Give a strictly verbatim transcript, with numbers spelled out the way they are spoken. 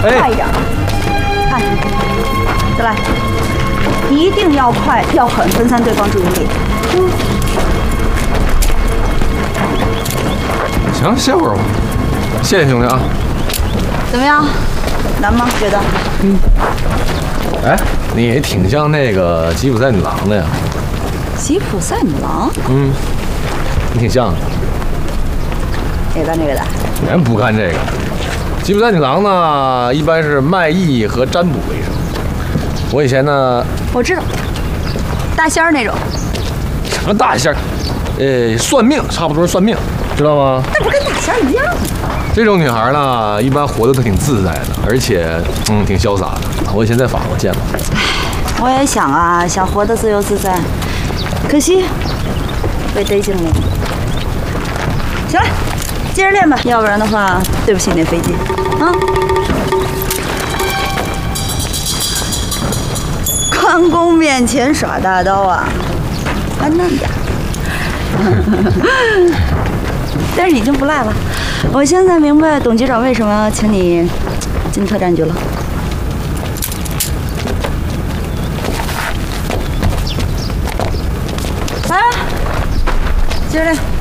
快一点，看，再来，一定要快，要狠，分散对方注意力。嗯。 行，歇会儿吧。谢谢兄弟啊。 怎么样？难吗？觉得？ 嗯。哎，你也挺像那个吉普赛女郎的呀。 吉普赛女郎？ 嗯，你挺像的。 也干这个的？ 人不干这个。吉普赛女郎呢，一般是卖艺和占卜为生。我以前呢， 我知道，大仙儿那种。 什么大仙儿？呃，算命，差不多是算命，知道吗？ 那不跟大仙儿一样吗？ 这种女孩呢，一般活得都挺自在的，而且嗯，挺潇洒的。我以前在法国见过。 我也想啊，想活得自由自在，可惜被逮进了。行了，接着练吧，要不然的话，对不起那飞机啊。关公面前耍大刀啊，安嫩点。但是已经不赖了。我现在明白董局长为什么请你进特战局了。来，接着练。